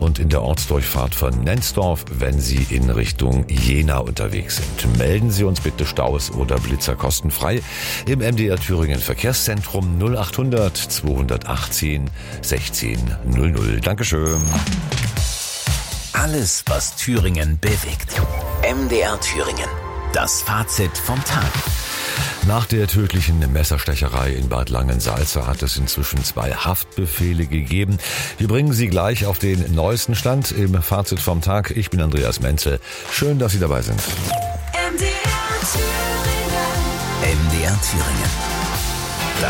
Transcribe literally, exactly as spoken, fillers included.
und in der Ortsdurchfahrt von Nenzdorf, wenn Sie in Richtung Jena unterwegs sind. Melden Sie uns bitte Staus oder Blitzer kostenfrei im M D R Thüringen Verkehrszentrum null achthundert zweihundertachtzehn sechzehn null null. Dankeschön. Alles, was Thüringen bewegt. M D R Thüringen. Das Fazit vom Tag. Nach der tödlichen Messerstecherei in Bad Langensalza hat es inzwischen zwei Haftbefehle gegeben. Wir bringen Sie gleich auf den neuesten Stand im Fazit vom Tag. Ich bin Andreas Menzel. Schön, dass Sie dabei sind. M D R Thüringen. M D R Thüringen.